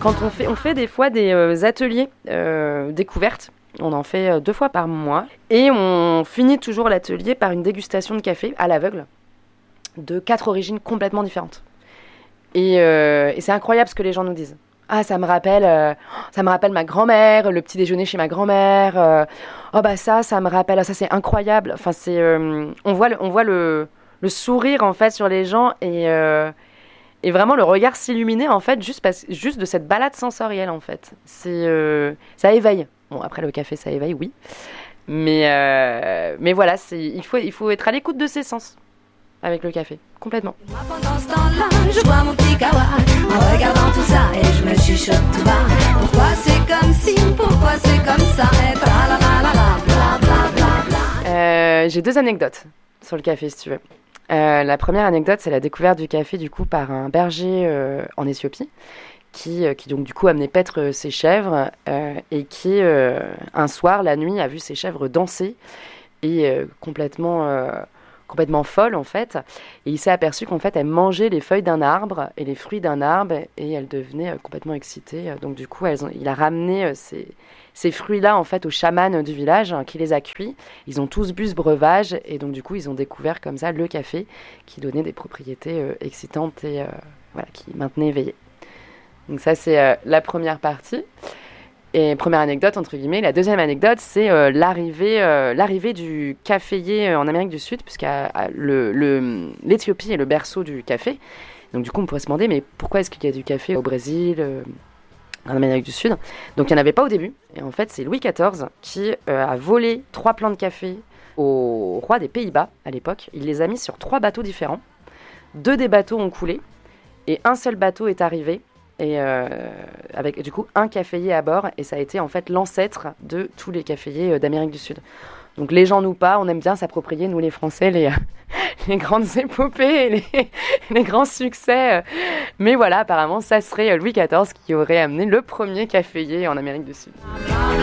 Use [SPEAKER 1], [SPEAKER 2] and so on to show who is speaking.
[SPEAKER 1] Quand on fait des fois des ateliers découvertes. On en fait 2 fois par mois. Et on finit toujours l'atelier par une dégustation de café à l'aveugle de 4 origines complètement différentes. Et c'est incroyable ce que les gens nous disent. Ah, ça me rappelle ma grand-mère, le petit déjeuner chez ma grand-mère. Oh bah ça me rappelle, ça c'est incroyable. Enfin on voit le sourire en fait sur les gens et vraiment le regard s'illuminer en fait juste de cette balade sensorielle en fait. Ça éveille. Bon après le café ça éveille oui, mais voilà il faut être à l'écoute de ses sens avec le café complètement.
[SPEAKER 2] Moi pendant ce temps-là, je bois mon petit kawa en regardant tout ça et je me chuchote tout bas. Pourquoi c'est comme ci, pourquoi c'est comme ça et tralalala, bla bla bla bla.
[SPEAKER 1] J'ai 2 anecdotes sur le café si tu veux. La première anecdote c'est la découverte du café du coup par un berger en Éthiopie qui donc du coup amenait paître ses chèvres et qui un soir la nuit a vu ses chèvres danser et complètement folle en fait, et il s'est aperçu qu'en fait elle mangeait les feuilles d'un arbre et les fruits d'un arbre et elle devenait complètement excitée, donc du coup il a ramené ces fruits-là en fait aux chamans du village qui les a cuits, ils ont tous bu ce breuvage et donc du coup ils ont découvert comme ça le café qui donnait des propriétés excitantes et voilà, qui maintenait éveillé. Donc ça c'est la première partie. Et première anecdote, entre guillemets. La deuxième anecdote, c'est l'arrivée du caféier en Amérique du Sud, puisque l'Éthiopie est le berceau du café. Donc du coup, on pourrait se demander, mais pourquoi est-ce qu'il y a du café au Brésil, en Amérique du Sud? Donc il n'y en avait pas au début. Et en fait, c'est Louis XIV qui a volé 3 plants de café au roi des Pays-Bas, à l'époque. Il les a mis sur 3 bateaux différents. 2 des bateaux ont coulé, et un seul bateau est arrivé. Et avec du coup un caféier à bord et ça a été en fait l'ancêtre de tous les caféiers d'Amérique du Sud. Donc les gens nous pas, on aime bien s'approprier nous les Français les grandes épopées et les grands succès. Mais voilà, apparemment ça serait Louis XIV qui aurait amené le premier caféier en Amérique du Sud.